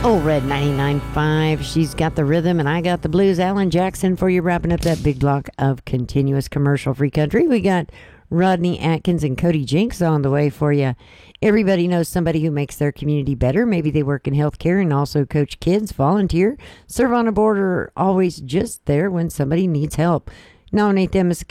Old Red 99.5. She's got the rhythm and I got the blues. Alan Jackson for you, wrapping up that big block of continuous commercial-free country. We got Rodney Atkins and Cody Jinks on the way for you. Everybody knows somebody who makes their community better. Maybe they work in healthcare and also coach kids, volunteer, serve on a board, or always just there when somebody needs help. Nominate them as